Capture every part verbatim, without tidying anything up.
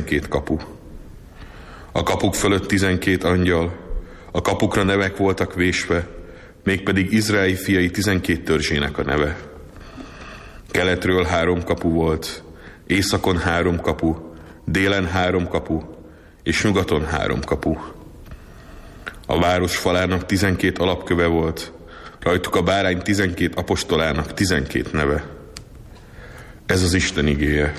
tizenkét kapu. A kapuk fölött tizenkét angyal, a kapukra nevek voltak vésve, mégpedig Izrael fiai tizenkét törzsének a neve. Keletről három kapu volt, északon három kapu, délen három kapu, és nyugaton három kapu. A város falának tizenkét alapköve volt, rajtuk a bárány tizenkét apostolának tizenkét neve. Ez az Isten igéje.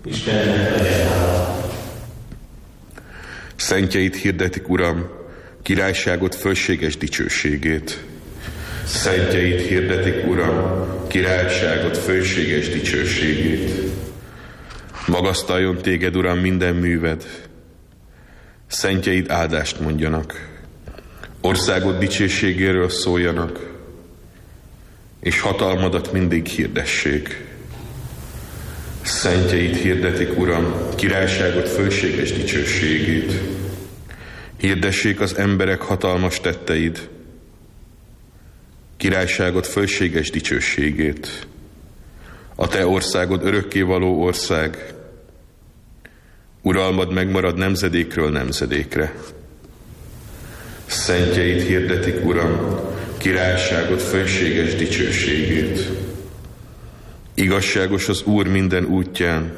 Szentjeit hirdetik, Uram, királyságot, fölséges dicsőségét. Szentjeit hirdetik, Uram, királyságot, fölséges dicsőségét. Magasztaljon téged, Uram, minden műved. Szentjeid áldást mondjanak. Országod dicsőségéről szóljanak, és hatalmadat mindig hirdessék. Szentjeid hirdetik, Uram, királyságot, fölséges dicsőségét. Hirdessék az emberek hatalmas tetteid, királyságot, fölséges dicsőségét. A te országod örökkévaló ország, uralmad megmarad nemzedékről nemzedékre. Szentjeid hirdetik, Uram, királyságot, fölséges dicsőségét. Igazságos az Úr minden útján,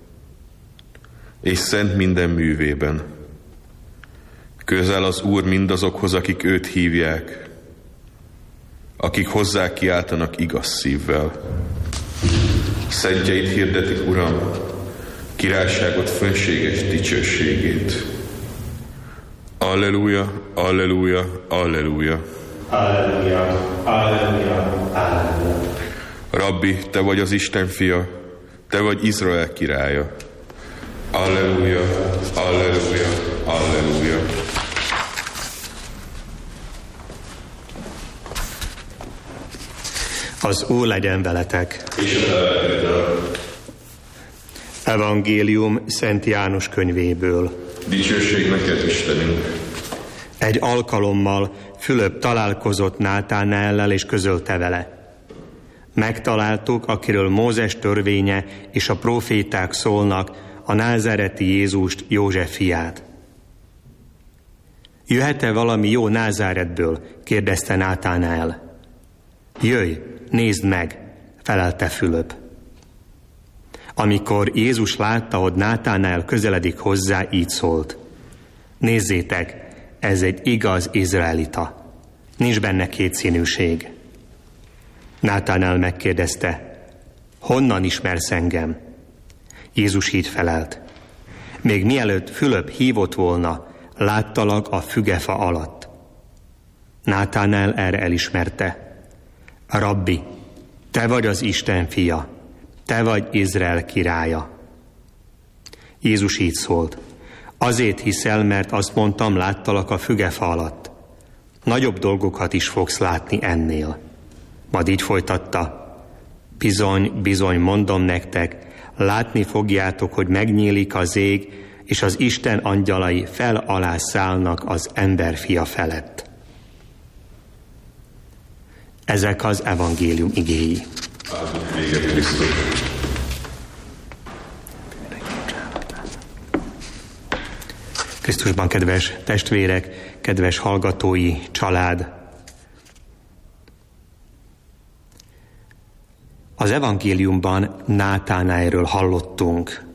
és szent minden művében. Közel az Úr mindazokhoz, akik őt hívják, akik hozzá kiáltanak igaz szívvel. Szentjeid hirdetik, Uram, királyságot, fölséges dicsőségét. Alleluja, alleluja, alleluja. Alleluja, alleluja, alleluja. Rabbi, te vagy az Isten fia, te vagy Izrael királya. Alleluja, alleluja, alleluja. Az Úr legyen veletek. És a veletekkel. Evangélium Szent János könyvéből. Dicsőség neked, Istenünk. Egy alkalommal Fülöp találkozott Nátánaellel és közölte vele: megtaláltuk, akiről Mózes törvénye és a próféták szólnak, a názáreti Jézust, József fiát. Jöhet-e valami jó Názáretből? kérdezte Nátánael. Jöjj, nézd meg, felelte Fülöp. Amikor Jézus látta, hogy Nátánael közeledik hozzá, így szólt: nézzétek, ez egy igaz izraelita. Nincs benne kétszínűség. Nátánael megkérdezte: honnan ismersz engem? Jézus így felelt: még mielőtt Fülöp hívott volna, láttalak a fügefa alatt. Nátánael erre elismerte: Rabbi, te vagy az Isten fia, te vagy Izrael királya. Jézus így szólt: azért hiszel, mert azt mondtam, láttalak a fügefa alatt. Nagyobb dolgokat is fogsz látni ennél. Majd így folytatta: bizony, bizony, mondom nektek, látni fogjátok, hogy megnyílik az ég, és az Isten angyalai fel alá szállnak az emberfia felett. Ezek az evangélium igéi. Krisztusban kedves testvérek, kedves hallgatói, család! Az evangéliumban Nátánaelről hallottunk.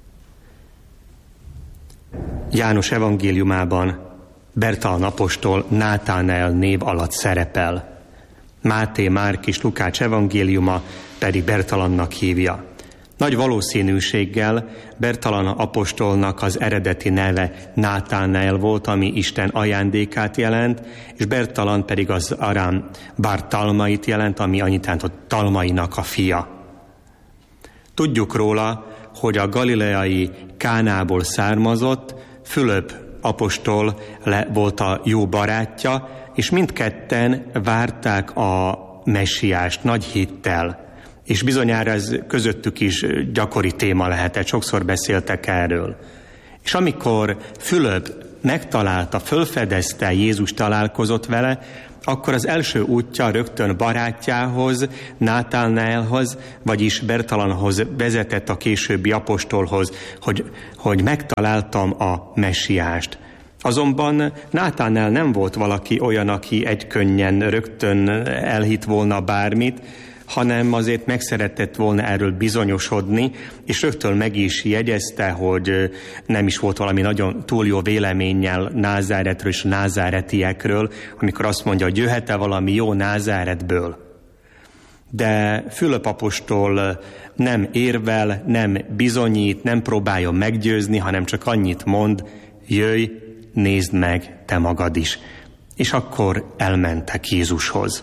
János evangéliumában Bertalan apostol Nátánael név alatt szerepel. Máté, Márk és Lukács evangéliuma pedig Bertalannak hívja. Nagy valószínűséggel Bertalan apostolnak az eredeti neve Nátánael volt, ami Isten ajándékát jelent, és Bertalan pedig az arám Bartalmait jelent, ami annyit jelent, hogy Talmainak a fia. Tudjuk róla, hogy a galileai Kánából származott, Fülöp apostol le volt a jó barátja, és mindketten várták a messiást nagy hittel. És bizonyára ez közöttük is gyakori téma lehetett, sokszor beszéltek erről. És amikor Fülöp megtalálta, fölfedezte, Jézus találkozott vele, akkor az első útja rögtön barátjához, Nátánaelhoz, vagyis Bertalanhoz vezetett, a későbbi apostolhoz, hogy, hogy megtaláltam a messiást. Azonban Nátánael nem volt valaki olyan, aki egykönnyen rögtön elhitt volna bármit, hanem azért meg szeretett volna erről bizonyosodni, és rögtön meg is jegyezte, hogy nem is volt valami nagyon túl jó véleménnyel Názáretről és názáretiekről, amikor azt mondja, hogy jöhet-e valami jó Názáretből. De Fülöp apostol nem érvel, nem bizonyít, nem próbálja meggyőzni, hanem csak annyit mond, jöjj, nézd meg te magad is. És akkor elmentek Jézushoz.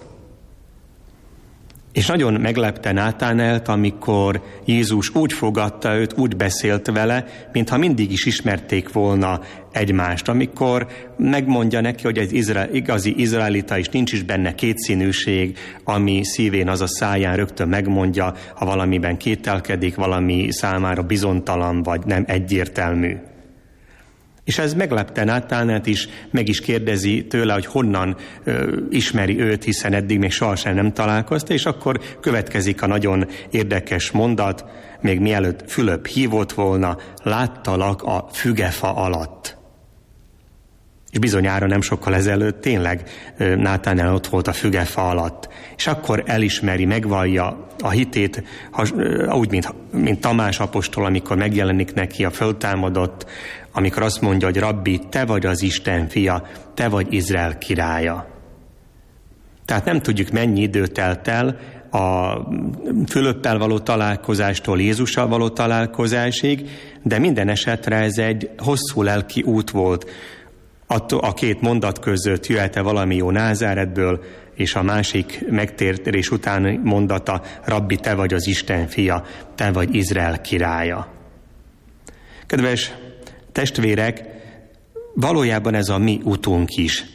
És nagyon meglepte Nátánaelt, amikor Jézus úgy fogadta őt, úgy beszélt vele, mintha mindig is ismerték volna egymást. Amikor megmondja neki, hogy ez izrael, igazi izraelita, és nincs is benne kétszínűség, ami szívén, az a száján rögtön megmondja, ha valamiben kételkedik, valami számára bizonytalan vagy nem egyértelmű. És ez meglepte Nátánaelt is, meg is kérdezi tőle, hogy honnan ö, ismeri őt, hiszen eddig még sohasem nem találkozta, és akkor következik a nagyon érdekes mondat, még mielőtt Fülöp hívott volna, láttalak a fügefa alatt. És bizonyára nem sokkal ezelőtt tényleg ö, Nátánael ott volt a fügefa alatt. És akkor elismeri, megvallja a hitét, ha, ö, úgy, mint, mint Tamás apostol, amikor megjelenik neki a föltámadott, amikor azt mondja, hogy Rabbi, te vagy az Isten fia, te vagy Izrael királya. Tehát nem tudjuk, mennyi idő telt el a Fülöppel való találkozástól Jézussal való találkozásig, de minden esetre ez egy hosszú lelki út volt. A két mondat között jöhet-e valami jó Názáretből, és a másik megtérés utáni mondata, Rabbi, te vagy az Isten fia, te vagy Izrael királya. Kedves testvérek, valójában ez a mi utunk is.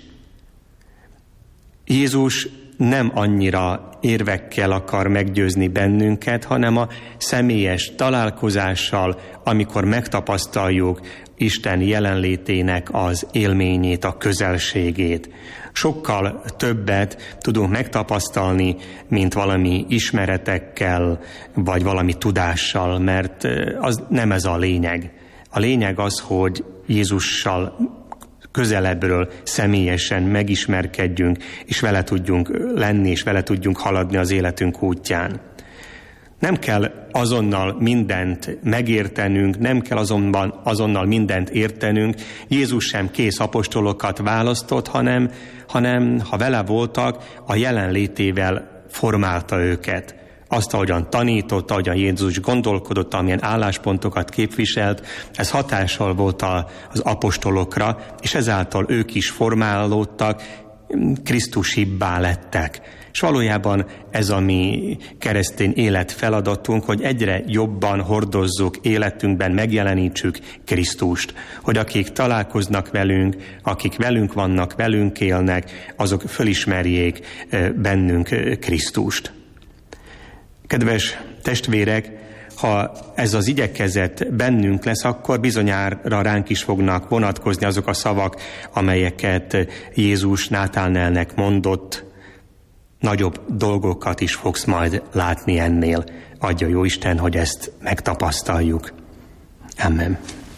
Jézus nem annyira érvekkel akar meggyőzni bennünket, hanem a személyes találkozással, amikor megtapasztaljuk Isten jelenlétének az élményét, a közelségét. Sokkal többet tudunk megtapasztalni, mint valami ismeretekkel, vagy valami tudással, mert az nem ez a lényeg. A lényeg az, hogy Jézussal közelebbről személyesen megismerkedjünk, és vele tudjunk lenni, és vele tudjunk haladni az életünk útján. Nem kell azonnal mindent megértenünk, nem kell azonban azonnal mindent értenünk. Jézus sem kész apostolokat választott, hanem, hanem ha vele voltak, a jelenlétével formálta őket. Azt, ahogyan tanított, ahogyan Jézus gondolkodott, amilyen álláspontokat képviselt, ez hatással volt az apostolokra, és ezáltal ők is formálódtak, Krisztusibbá lettek. És valójában ez a mi keresztény élet feladatunk, hogy egyre jobban hordozzuk életünkben, megjelenítsük Krisztust. Hogy akik találkoznak velünk, akik velünk vannak, velünk élnek, azok fölismerjék bennünk Krisztust. Kedves testvérek, ha ez az igyekezet bennünk lesz, akkor bizonyára ránk is fognak vonatkozni azok a szavak, amelyeket Jézus Nátánaelnek mondott. Nagyobb dolgokat is fogsz majd látni ennél. Adja jó Isten, hogy ezt megtapasztaljuk. Amen.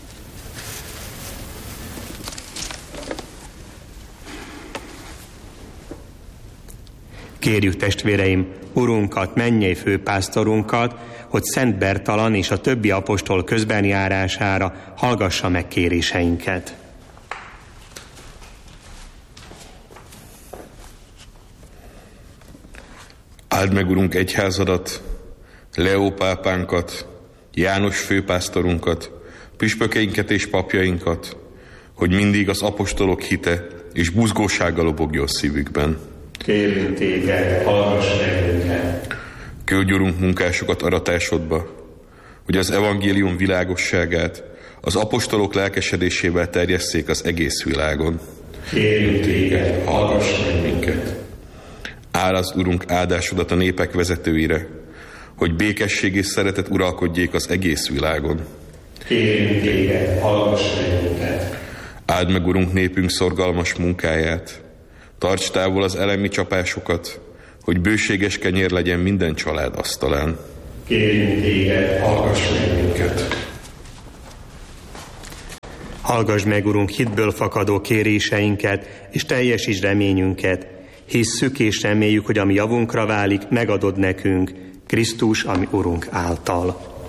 Kérjük, testvéreim, Urunkat, mennyei főpásztorunkat, hogy Szent Bertalan és a többi apostol közbenjárására hallgassa meg kéréseinket. Áld meg, Urunk, egyházadat, Leó pápánkat, János főpásztorunkat, püspökeinket és papjainkat, hogy mindig az apostolok hite és buzgósággal lobogjon szívükben. Kérünk téged, hallgass meg minket. Küldj, Urunk, munkásokat aratásodba, hogy az evangélium világosságát az apostolok lelkesedésével terjesszék az egész világon. Kérünk téged, hallgass meg minket. Árazd, Urunk, áldásodat a népek vezetőire, hogy békesség és szeretet uralkodjék az egész világon. Kérünk téged, hallgass meg minket. Áld meg, Urunk, népünk szorgalmas munkáját, Tarts távol az elemi csapásokat, hogy bőséges kenyér legyen minden család asztalán. Kérjünk téged, hallgass meg minket. Hallgass meg, Urunk, hitből fakadó kéréseinket, és teljesíts reményünket. Hisszük és reméljük, hogy ami javunkra válik, megadod nekünk, Krisztus, ami Urunk által.